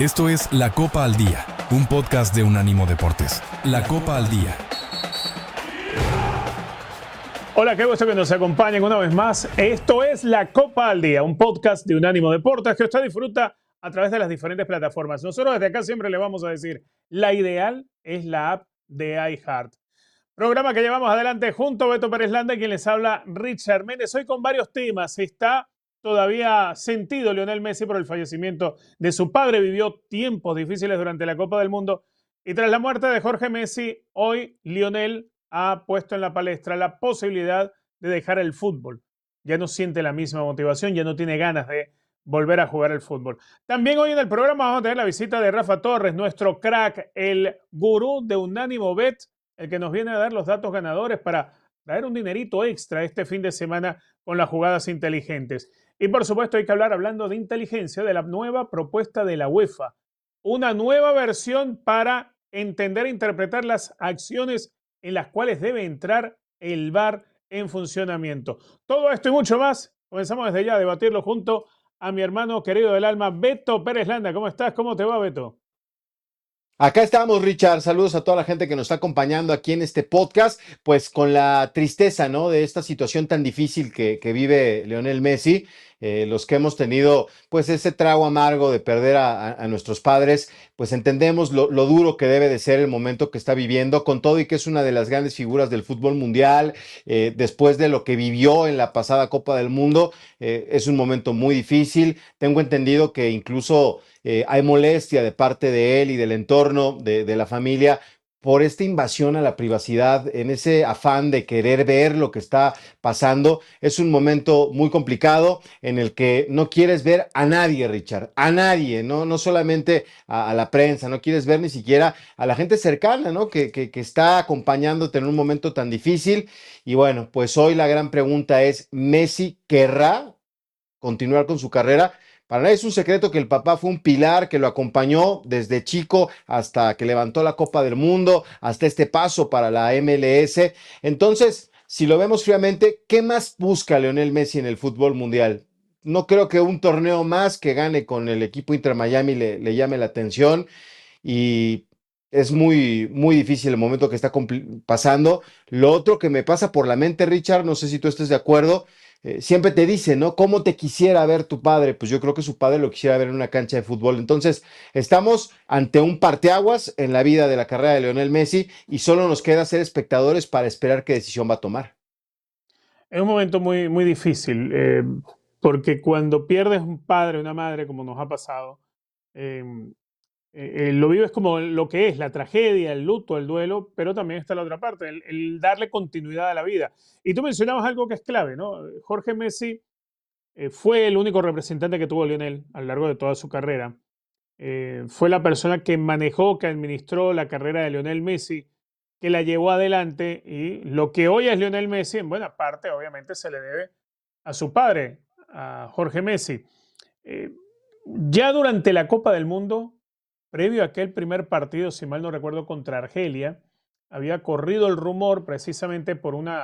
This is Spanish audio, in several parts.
Esto es La Copa al Día, un podcast de Unánimo Deportes. La Copa al Día. Hola, qué gusto que nos acompañen una vez más. Esto es La Copa al Día, un podcast de Unánimo Deportes que usted disfruta a través de las diferentes plataformas. Nosotros desde acá siempre le vamos a decir, la ideal es la app de iHeart. Programa que llevamos adelante junto a Beto Pérez Landa y quien les habla, Richard Méndez. Hoy con varios temas. Está todavía sentido Lionel Messi por el fallecimiento de su padre. Vivió tiempos difíciles durante la Copa del Mundo. Y tras la muerte de Jorge Messi, hoy Lionel ha puesto en la palestra la posibilidad de dejar el fútbol. Ya no siente la misma motivación, ya no tiene ganas de volver a jugar el fútbol. También hoy en el programa vamos a tener la visita de Rafa Torres, nuestro crack, el gurú de Unánimo Bet, el que nos viene a dar los datos ganadores para traer un dinerito extra este fin de semana con las jugadas inteligentes. Y por supuesto hay que hablar, hablando de inteligencia, de la nueva propuesta de la UEFA. Una nueva versión para entender e interpretar las acciones en las cuales debe entrar el VAR en funcionamiento. Todo esto y mucho más, comenzamos desde ya a debatirlo junto a mi hermano querido del alma, Beto Pérez Landa. ¿Cómo estás? ¿Cómo te va, Beto? Acá estamos, Richard. Saludos a toda la gente que nos está acompañando aquí en este podcast, pues con la tristeza, ¿no? De esta situación tan difícil que vive Lionel Messi. Los que hemos tenido, pues, ese trago amargo de perder a nuestros padres, pues entendemos lo duro que debe de ser el momento que está viviendo, con todo y que es una de las grandes figuras del fútbol mundial, después de lo que vivió en la pasada Copa del Mundo, es un momento muy difícil. Tengo entendido que incluso hay molestia de parte de él y del entorno de la familia por esta invasión a la privacidad, en ese afán de querer ver lo que está pasando. Es un momento muy complicado en el que no quieres ver a nadie, Richard, a nadie, no solamente a la prensa, no quieres ver ni siquiera a la gente cercana, ¿no? Que está acompañándote en un momento tan difícil. Y bueno, pues hoy la gran pregunta es, ¿Messi querrá continuar con su carrera? Para nadie es un secreto que el papá fue un pilar que lo acompañó desde chico hasta que levantó la Copa del Mundo, hasta este paso para la MLS. Entonces, si lo vemos fríamente, ¿qué más busca Lionel Messi en el fútbol mundial? No creo que un torneo más que gane con el equipo Inter Miami le llame la atención, y es muy difícil el momento que está pasando. Lo otro que me pasa por la mente, Richard, no sé si tú estés de acuerdo, siempre te dice, ¿no? ¿Cómo te quisiera ver tu padre? Pues yo creo que su padre lo quisiera ver en una cancha de fútbol. Entonces, estamos ante un parteaguas en la vida de la carrera de Lionel Messi y solo nos queda ser espectadores para esperar qué decisión va a tomar. Es un momento muy difícil, porque cuando pierdes un padre, una madre, como nos ha pasado, eh, lo vives como lo que es la tragedia, el luto, el duelo, pero también está la otra parte, el darle continuidad a la vida. Y tú mencionabas algo que es clave, ¿no? Jorge Messi fue el único representante que tuvo Lionel a lo largo de toda su carrera. Fue la persona que manejó, que administró la carrera de Lionel Messi, que la llevó adelante, y lo que hoy es Lionel Messi, en buena parte, obviamente, se le debe a su padre, a Jorge Messi. Eh, ya durante la Copa del Mundo, previo a aquel primer partido, si mal no recuerdo, contra Argelia, había corrido el rumor precisamente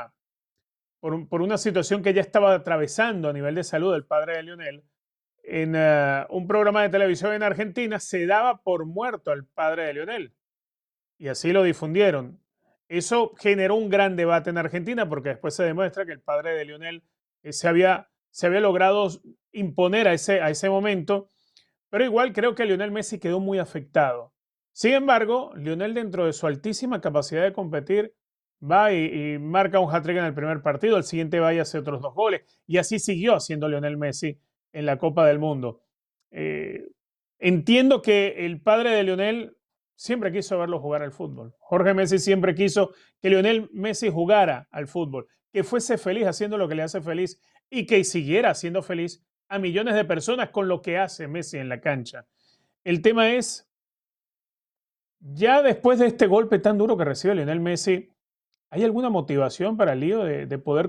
por una situación que ya estaba atravesando a nivel de salud el padre de Lionel. En un programa de televisión en Argentina se daba por muerto al padre de Lionel y así lo difundieron. Eso generó un gran debate en Argentina porque después se demuestra que el padre de Lionel se había logrado imponer a ese momento, pero igual creo que Lionel Messi quedó muy afectado. Sin embargo, Lionel, dentro de su altísima capacidad de competir, va y marca un hat-trick en el primer partido, el siguiente va y hace otros 2 goles, y así siguió haciendo Lionel Messi en la Copa del Mundo. Eh, Entiendo que el padre de Lionel siempre quiso verlo jugar al fútbol. Jorge Messi siempre quiso que Lionel Messi jugara al fútbol, que fuese feliz haciendo lo que le hace feliz y que siguiera siendo feliz a millones de personas con lo que hace Messi en la cancha. El tema es, ya después de este golpe tan duro que recibe Lionel Messi, ¿hay alguna motivación para Lío de poder